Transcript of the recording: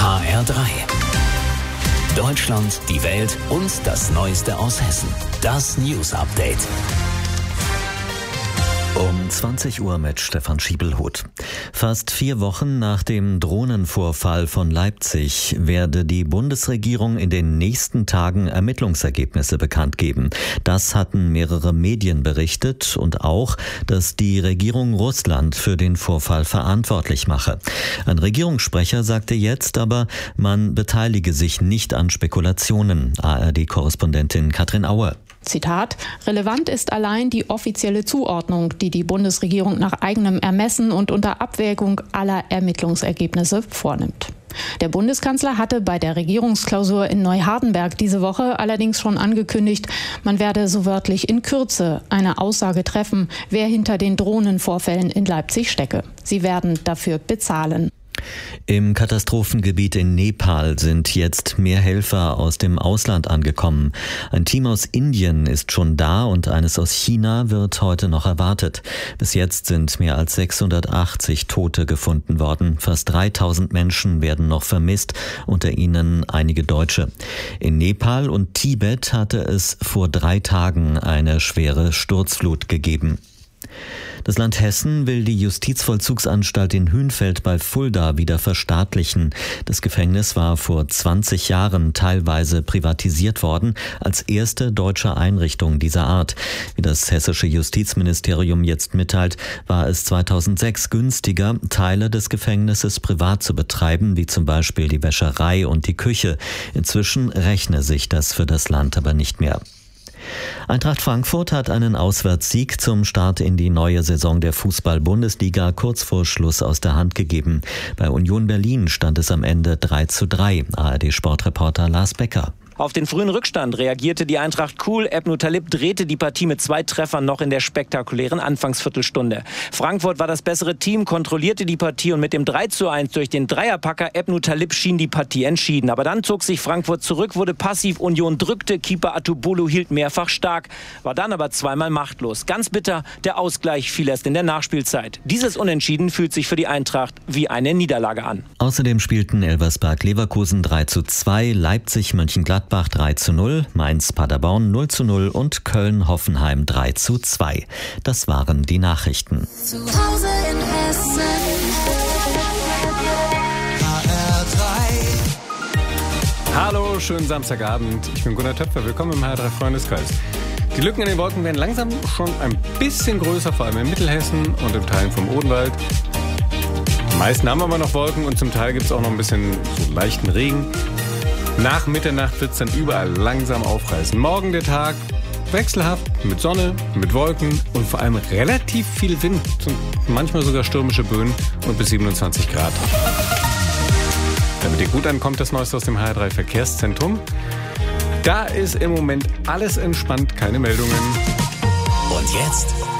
HR3. Deutschland, die Welt und das Neueste aus Hessen. Das News Update. Um 20 Uhr mit Stefan Schiebelhuth. Fast 4 Wochen nach dem Drohnenvorfall von Leipzig werde die Bundesregierung in den nächsten Tagen Ermittlungsergebnisse bekannt geben. Das hatten mehrere Medien berichtet und auch, dass die Regierung Russland für den Vorfall verantwortlich mache. Ein Regierungssprecher sagte jetzt aber, man beteilige sich nicht an Spekulationen. ARD-Korrespondentin Katrin Auer. Zitat: Relevant ist allein die offizielle Zuordnung, die die Bundesregierung nach eigenem Ermessen und unter Abwägung aller Ermittlungsergebnisse vornimmt. Der Bundeskanzler hatte bei der Regierungsklausur in Neuhardenberg diese Woche allerdings schon angekündigt, man werde so wörtlich in Kürze eine Aussage treffen, wer hinter den Drohnenvorfällen in Leipzig stecke. Sie werden dafür bezahlen. Im Katastrophengebiet in Nepal sind jetzt mehr Helfer aus dem Ausland angekommen. Ein Team aus Indien ist schon da und eines aus China wird heute noch erwartet. Bis jetzt sind mehr als 680 Tote gefunden worden. Fast 3000 Menschen werden noch vermisst, unter ihnen einige Deutsche. In Nepal und Tibet hatte es vor 3 Tagen eine schwere Sturzflut gegeben. Das Land Hessen will die Justizvollzugsanstalt in Hünfeld bei Fulda wieder verstaatlichen. Das Gefängnis war vor 20 Jahren teilweise privatisiert worden, als erste deutsche Einrichtung dieser Art. Wie das hessische Justizministerium jetzt mitteilt, war es 2006 günstiger, Teile des Gefängnisses privat zu betreiben, wie zum Beispiel die Wäscherei und die Küche. Inzwischen rechne sich das für das Land aber nicht mehr. Eintracht Frankfurt hat einen Auswärtssieg zum Start in die neue Saison der Fußball-Bundesliga kurz vor Schluss aus der Hand gegeben. Bei Union Berlin stand es am Ende 3:3. ARD-Sportreporter Lars Becker. Auf den frühen Rückstand reagierte die Eintracht cool. Ebnu Talib drehte die Partie mit 2 Treffern noch in der spektakulären Anfangsviertelstunde. Frankfurt war das bessere Team, kontrollierte die Partie und mit dem 3:1 durch den Dreierpacker Ebnu Talib schien die Partie entschieden. Aber dann zog sich Frankfurt zurück, wurde passiv, Union drückte, Keeper Atubolu hielt mehrfach stark, war dann aber zweimal machtlos. Ganz bitter, der Ausgleich fiel erst in der Nachspielzeit. Dieses Unentschieden fühlt sich für die Eintracht wie eine Niederlage an. Außerdem spielten Elversberg-Leverkusen 3:2, Leipzig-Mönchengladbach 3:0, Mainz-Paderborn 0:0 und Köln-Hoffenheim 3:2. Das waren die Nachrichten. Zu Hause in Hessen. HR3. Hallo, schönen Samstagabend. Ich bin Gunnar Töpfer. Willkommen im HR3 Freundeskreis. Die Lücken in den Wolken werden langsam schon ein bisschen größer, vor allem in Mittelhessen und in Teilen vom Odenwald. Die meisten haben aber noch Wolken und zum Teil gibt es auch noch ein bisschen so leichten Regen. Nach Mitternacht wird es dann überall langsam aufreißen. Morgen der Tag wechselhaft mit Sonne, mit Wolken und vor allem relativ viel Wind. Manchmal sogar stürmische Böen und bis 27 Grad. Damit ihr gut ankommt, das Neueste aus dem HR3 Verkehrszentrum. Da ist im Moment alles entspannt, keine Meldungen. Und jetzt